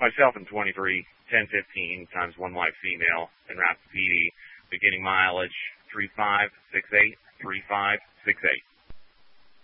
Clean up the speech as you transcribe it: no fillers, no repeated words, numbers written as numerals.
Myself in 23, 1015 times one white female in Rapid PD. Beginning mileage 3568, 3568.